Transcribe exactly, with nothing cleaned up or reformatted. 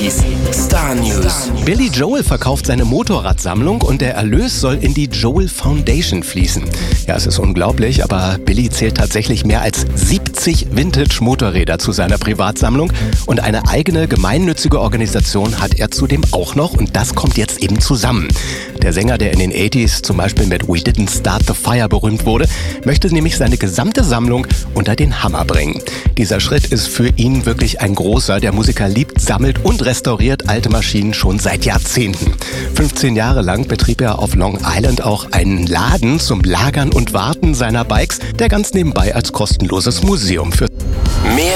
achtziger Star News. Billy Joel verkauft seine Motorradsammlung und der Erlös soll in die Joel Foundation fließen. Ja, es ist unglaublich, aber Billy zählt tatsächlich mehr als siebzig Vintage-Motorräder zu seiner Privatsammlung und eine eigene gemeinnützige Organisation hat er zudem auch noch und das kommt jetzt eben zusammen. Der Sänger, der in den achtziger zum Beispiel mit We Didn't Start the Fire berühmt wurde, möchte nämlich seine gesamte Sammlung unter den Hammer bringen. Dieser Schritt ist für ihn wirklich ein großer. Der Musiker liebt, sammelt und restauriert alte Maschinen schon seit Jahrzehnten. fünfzehn Jahre lang betrieb er auf Long Island auch einen Laden zum Lagern und Warten seiner Bikes, der ganz nebenbei als kostenloses Museum für Mehr